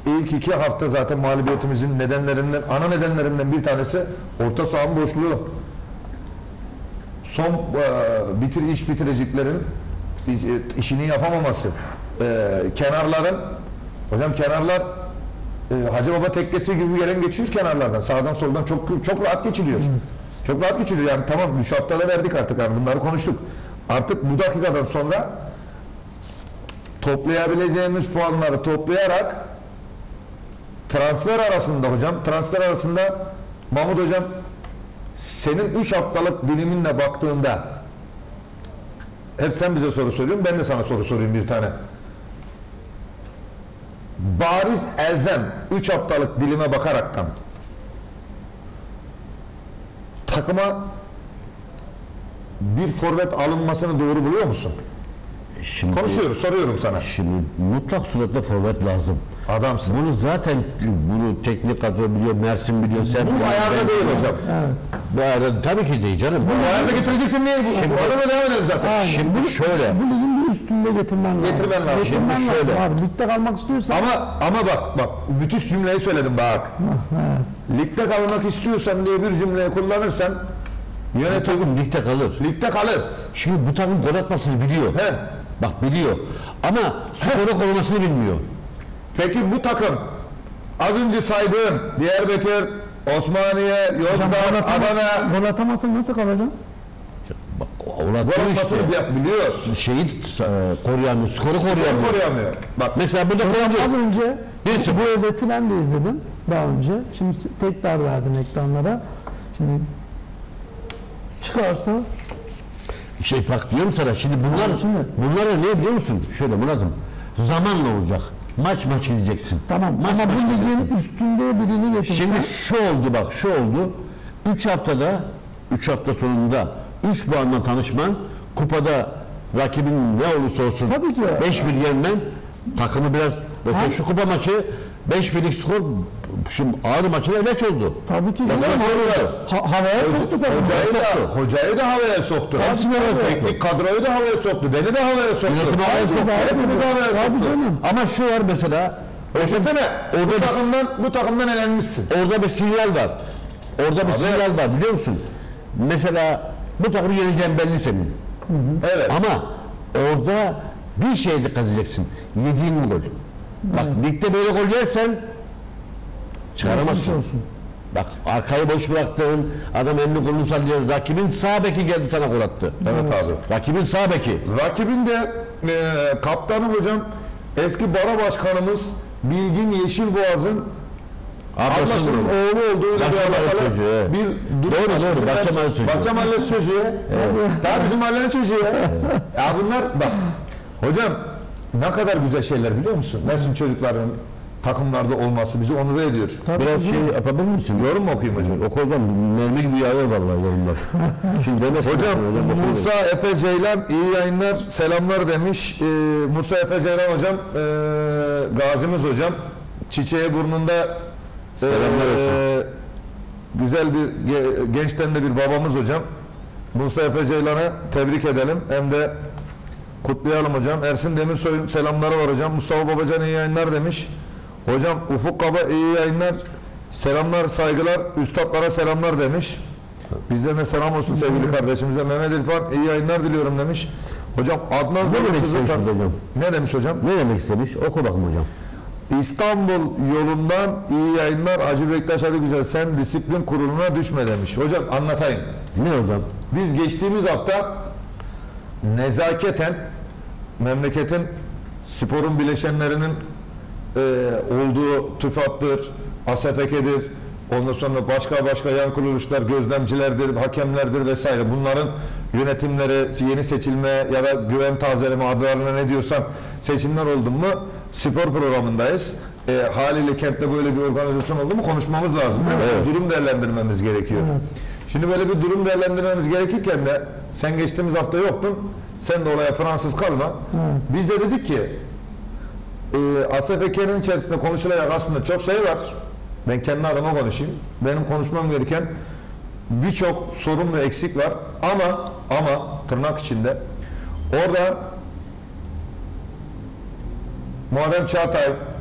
ilk 2 hafta zaten mağlubiyetimizin nedenlerinden, ana nedenlerinden bir tanesi orta sahanın boşluğu. Son iş bitireceklerin işini yapamaması. Kenarların, hocam kenarlar Hacı Baba tekkesi gibi gelen geçiyor kenarlardan. Sağdan soldan çok rahat geçiliyor. Çok rahat geçiliyor. Yani tamam 3 haftada verdik artık, yani bunları konuştuk. Artık bu dakikadan sonra toplayabileceğimiz puanları toplayarak transfer arasında Mahmut hocam, senin 3 haftalık diliminle baktığında, hep sen bize soru soruyorsun, ben de sana soru sorayım bir tane. Bariz elzem 3 haftalık dilime bakaraktan takıma bir forvet alınmasını doğru buluyor musun? Şimdi, Konuşuyoruz, soruyorum sana. Şimdi mutlak suretle forvet lazım. Adamsın. Bunu zaten teknik kadro biliyor, Mersin biliyor, sen Bu biliyor, ayarda ben değil biliyorum. hocam. Evet. Bu ayarda tabii ki değil canım. Bu ayarda getireceksin, niye? Bu adama devam edelim zaten. Aynen. Şimdi şöyle. Bu ligin bir üstünde getirmen lazım. Getirmen lazım. Getirmen Şimdi lazım şöyle. abi. Ligde kalmak istiyorsan. Ama bak müthiş cümleyi söyledim bak. Ligde kalmak istiyorsan diye bir cümleyi kullanırsan Bu yönetim takım ligde kalır. ligde kalır. Şimdi bu takım gol atmasını biliyor. He. Bak biliyor. Ama skoru korumasını bilmiyor. Peki bu takım az önce saydığım Diyarbakır, Osmaniye, Yozgat, Adana Gol atamazsan nasıl kalacaksın? Bak gol olabiliyor atmasını işte. biliyor. Şeyi koruyamıyor, skoru koruyamıyor. Koruyamıyor. Bak Mesela burada koruyor. Az önce Birisi bu özeti ben de izledim daha önce. Şimdi tekrar verdim ekranlara. Şimdi çıkarsa Bak diyorum sana, şimdi bunlar ne biliyor musun? Şöyle Murat'ım, zamanla olacak. Maç gideceksin. tamam Maç ama bu gideceksin. ligin üstünde birini getirsen. Şimdi şu oldu bak, şu oldu. 3 hafta sonunda 3 puanla tanışman, kupada rakibin ne olursa olsun Tabii ki. 5-1 yenmen, takımı biraz, mesela şu kupa maçı 5-1'lik skor, şu ağrı maçına eleç oldu. Tabii ki. Zaten soruldu. Havaya soktu tabii. hocayı da havaya soktu. Hepsini havaya soktu. Teknik kadroyu da havaya soktu. Beni de havaya soktu. Yönetimi havaya soktu. Hepimizi havaya Tabii soktu. canım. Ama şu var mesela, Düşünsene orada bu takımdan elenmişsin. orada bir sinyal var. Orada bir sinyal var, biliyor musun? Mesela bu takımı yeneceğin belli senin. Evet. Ama orada bir şeye dikkat edeceksin. Yediğin gol. Bak ligde böyle gol yersen çıkaramazsın. Olsun. Bak arkayı boş bıraktığın, adam elini kolunu sallıyor. Rakibin sağ beki geldi sana gol attı. Evet abi. Rakibin sağ beki. Rakibin de kaptanı hocam eski bara başkanımız Bilgin Yeşilboğaz'ın ablasının oğlu olduğuyla bir Doğru, Bahçe Mahallesi çocuğu. Daha bizim mahallenin çocuğu ya. Ya bunlar bak hocam ne kadar güzel şeyler biliyor musun? Mersin çocukların takımlarda olması bizi onur ediyor. Biraz şey yapabilir misin? Yorum mu okuyayım hocam? Oku hocam, mermi gibi yağıyor vallahi yorumlar. Şimdi Hocam Musa Efe Ceylan iyi yayınlar, selamlar demiş. Musa Efe Ceylan hocam, gazimiz hocam. Çiçeği burnunda Selamlar olsun. güzel bir gençten de bir babamız hocam. Musa Efe Ceylan'ı tebrik edelim. Hem de kutlayalım hocam. Ersin Demirsoy'un selamları var hocam. Mustafa Babacan iyi yayınlar demiş. Hocam Ufuk Kaba iyi yayınlar. Selamlar, saygılar. Üstadlara selamlar demiş. Bizden de selam olsun sevgili kardeşimize. Mehmet İrfan iyi yayınlar diliyorum demiş. Hocam Adnan Ne demek Kızıltan- istemiş hocam? Ne demiş hocam? Ne demek istemiş? Oku bakın hocam. İstanbul yolundan iyi yayınlar. Hacı Bektaş Ali Güzel sen disiplin kuruluna düşme demiş. Hocam anlatayım. Ne hocam? Biz geçtiğimiz hafta nezaketen memleketin sporun bileşenlerinin olduğu TÜFAD'dır, ASFK'dir, ondan sonra başka yan kuruluşlar, gözlemcilerdir, hakemlerdir vesaire. Bunların yönetimleri, yeni seçilme ya da güven tazeleme adlarına ne diyorsan seçimler oldu mu spor programındayız. Haliyle kentte böyle bir organizasyon oldu mu konuşmamız lazım. Evet. Durum değerlendirmemiz gerekiyor. Evet. Şimdi böyle bir durum değerlendirmemiz gerekirken de sen geçtiğimiz hafta yoktun. Sen de olaya Fransız kalma. Evet. Biz de dedik ki ASFK'nin içerisinde konuşulacak aslında çok şey var. Ben kendi adıma konuşayım. Benim konuşmam gereken birçok sorun ve eksik var. Ama tırnak içinde orada Muharrem Çağatay,